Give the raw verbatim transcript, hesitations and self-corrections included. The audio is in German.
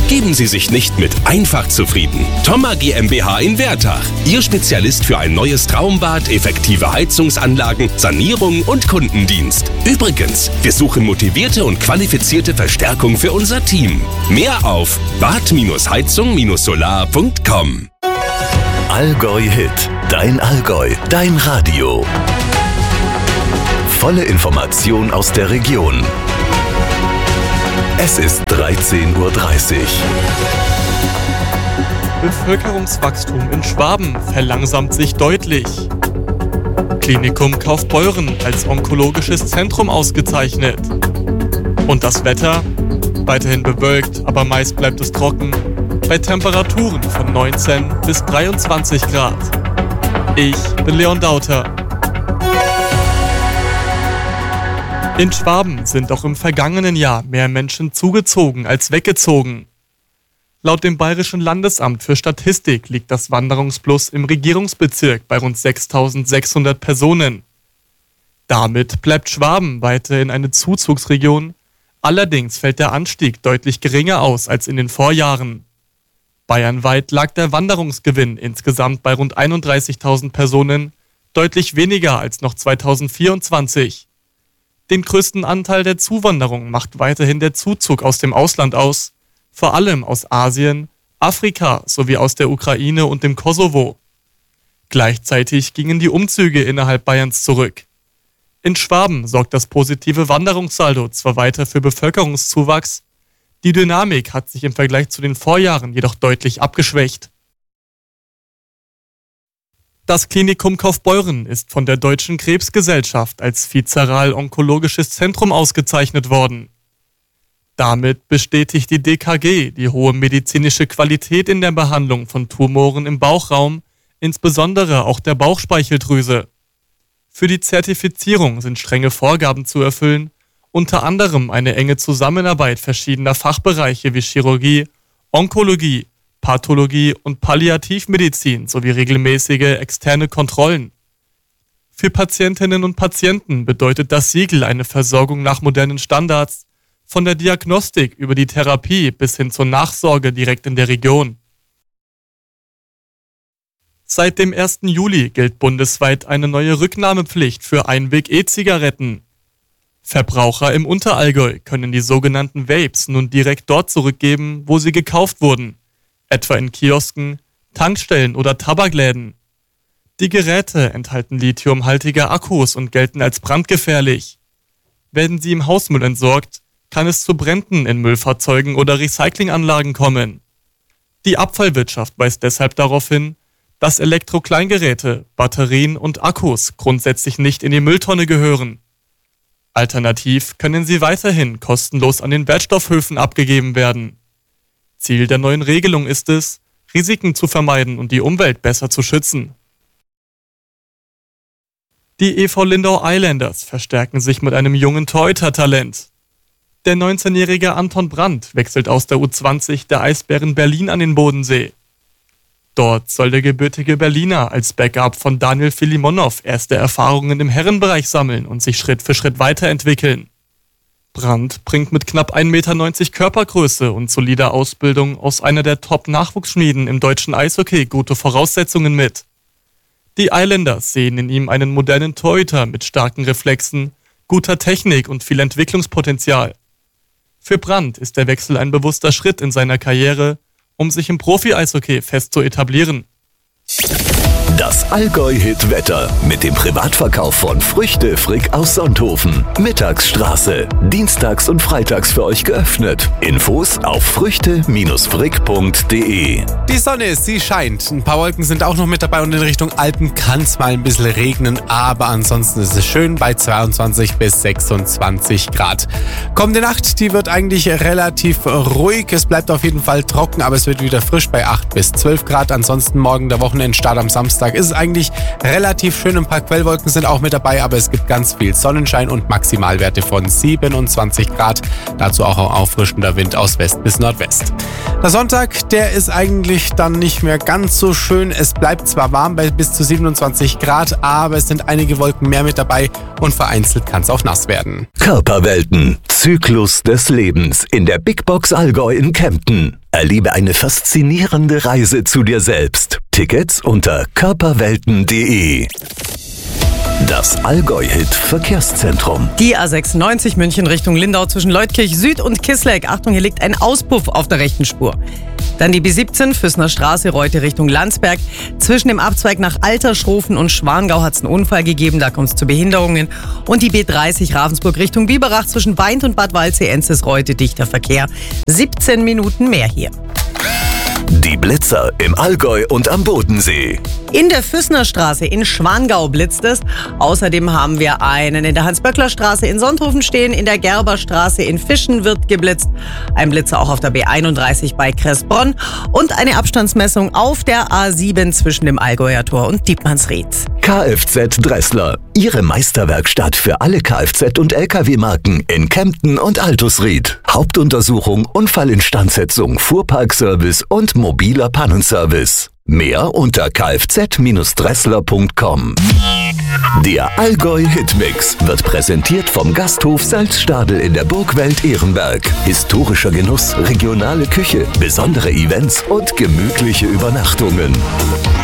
Geben Sie sich nicht mit einfach zufrieden. Thoma GmbH in Wertach. Ihr Spezialist für ein neues Traumbad, effektive Heizungsanlagen, Sanierung und Kundendienst. Übrigens, wir suchen motivierte und qualifizierte Verstärkung für unser Team. Mehr auf bad heizung solar punkt com. Allgäu Hit. Dein Allgäu. Dein Radio. Volle Information aus der Region. Es ist dreizehn Uhr dreißig. Bevölkerungswachstum in Schwaben verlangsamt sich deutlich. Klinikum Kaufbeuren als onkologisches Zentrum ausgezeichnet. Und das Wetter? Weiterhin bewölkt, aber meist bleibt es trocken. Bei Temperaturen von neunzehn bis dreiundzwanzig Grad. Ich bin Leon Dauter. In Schwaben sind auch im vergangenen Jahr mehr Menschen zugezogen als weggezogen. Laut dem Bayerischen Landesamt für Statistik liegt das Wanderungsplus im Regierungsbezirk bei rund sechstausendsechshundert Personen. Damit bleibt Schwaben weiterhin eine Zuzugsregion, allerdings fällt der Anstieg deutlich geringer aus als in den Vorjahren. Bayernweit lag der Wanderungsgewinn insgesamt bei rund einunddreißigtausend Personen, deutlich weniger als noch zweitausendvierundzwanzig. Den größten Anteil der Zuwanderung macht weiterhin der Zuzug aus dem Ausland aus, vor allem aus Asien, Afrika sowie aus der Ukraine und dem Kosovo. Gleichzeitig gingen die Umzüge innerhalb Bayerns zurück. In Schwaben sorgt das positive Wanderungssaldo zwar weiter für Bevölkerungszuwachs, die Dynamik hat sich im Vergleich zu den Vorjahren jedoch deutlich abgeschwächt. Das Klinikum Kaufbeuren ist von der Deutschen Krebsgesellschaft als viszeral-onkologisches Zentrum ausgezeichnet worden. Damit bestätigt die D K G die hohe medizinische Qualität in der Behandlung von Tumoren im Bauchraum, insbesondere auch der Bauchspeicheldrüse. Für die Zertifizierung sind strenge Vorgaben zu erfüllen, unter anderem eine enge Zusammenarbeit verschiedener Fachbereiche wie Chirurgie, Onkologie, Pathologie und Palliativmedizin sowie regelmäßige externe Kontrollen. Für Patientinnen und Patienten bedeutet das Siegel eine Versorgung nach modernen Standards, von der Diagnostik über die Therapie bis hin zur Nachsorge direkt in der Region. Seit dem ersten Juli gilt bundesweit eine neue Rücknahmepflicht für Einweg-E-Zigaretten. Verbraucher im Unterallgäu können die sogenannten Vapes nun direkt dort zurückgeben, wo sie gekauft wurden, etwa in Kiosken, Tankstellen oder Tabakläden. Die Geräte enthalten lithiumhaltige Akkus und gelten als brandgefährlich. Werden sie im Hausmüll entsorgt, kann es zu Bränden in Müllfahrzeugen oder Recyclinganlagen kommen. Die Abfallwirtschaft weist deshalb darauf hin, dass Elektrokleingeräte, Batterien und Akkus grundsätzlich nicht in die Mülltonne gehören. Alternativ können sie weiterhin kostenlos an den Wertstoffhöfen abgegeben werden. Ziel der neuen Regelung ist es, Risiken zu vermeiden und die Umwelt besser zu schützen. Die E V Lindau Islanders verstärken sich mit einem jungen Torhüter-Talent. Der neunzehnjährige Anton Brandt wechselt aus der U zwanzig der Eisbären Berlin an den Bodensee. Dort soll der gebürtige Berliner als Backup von Daniel Filimonow erste Erfahrungen im Herrenbereich sammeln und sich Schritt für Schritt weiterentwickeln. Brandt bringt mit knapp ein Meter neunzig Körpergröße und solider Ausbildung aus einer der Top-Nachwuchsschmieden im deutschen Eishockey gute Voraussetzungen mit. Die Islanders sehen in ihm einen modernen Torhüter mit starken Reflexen, guter Technik und viel Entwicklungspotenzial. Für Brandt ist der Wechsel ein bewusster Schritt in seiner Karriere, um sich im Profi-Eishockey fest zu etablieren. Das Allgäu-Hit-Wetter mit dem Privatverkauf von Früchte Frick aus Sonthofen. Mittagsstraße. Dienstags und freitags für euch geöffnet. Infos auf früchte frick punkt de. Die Sonne, sie scheint. Ein paar Wolken sind auch noch mit dabei und in Richtung Alpen kann es mal ein bisschen regnen, aber ansonsten ist es schön bei zweiundzwanzig bis sechsundzwanzig Grad. Kommende Nacht, die wird eigentlich relativ ruhig. Es bleibt auf jeden Fall trocken, aber es wird wieder frisch bei acht bis zwölf Grad. Ansonsten morgen der Wochenendstart am Samstag ist es eigentlich relativ schön. Ein paar Quellwolken sind auch mit dabei, aber es gibt ganz viel Sonnenschein und Maximalwerte von siebenundzwanzig Grad. Dazu auch ein auffrischender Wind aus West bis Nordwest. Der Sonntag, der ist eigentlich dann nicht mehr ganz so schön. Es bleibt zwar warm bei bis zu siebenundzwanzig Grad, aber es sind einige Wolken mehr mit dabei und vereinzelt kann es auch nass werden. Körperwelten. Zyklus des Lebens in der Big Box Allgäu in Kempten. Erlebe eine faszinierende Reise zu dir selbst. Tickets unter körperwelten punkt de. Das Allgäu-Hit Verkehrszentrum. Die A sechsundneunzig München Richtung Lindau zwischen Leutkirch Süd und Kissleck. Achtung, hier liegt ein Auspuff auf der rechten Spur. Dann die B siebzehn, Füssner Straße, Reute Richtung Landsberg. Zwischen dem Abzweig nach Alterschrofen und Schwangau hat es einen Unfall gegeben, da kommt es zu Behinderungen. Und die B dreißig Ravensburg Richtung Biberach zwischen Weint und Bad Waldsee-Enzes, Reute dichter Verkehr. siebzehn Minuten mehr hier. Die Blitzer im Allgäu und am Bodensee. In der Füssner Straße in Schwangau blitzt es. Außerdem haben wir einen in der Hans-Böckler-Straße in Sonthofen stehen. In der Gerberstraße in Fischen wird geblitzt. Ein Blitzer auch auf der B einunddreißig bei Kressbronn. Und eine Abstandsmessung auf der A sieben zwischen dem Allgäuer Tor und Dietmannsried. Kfz Dressler. Ihre Meisterwerkstatt für alle Kfz- und L K W-Marken in Kempten und Altusried. Hauptuntersuchung, Unfallinstandsetzung, Fuhrparkservice und mobiler Pannenservice. Mehr unter kfz Dressler punkt com. Der Allgäu-Hitmix wird präsentiert vom Gasthof Salzstadel in der Burgwelt Ehrenberg. Historischer Genuss, regionale Küche, besondere Events und gemütliche Übernachtungen.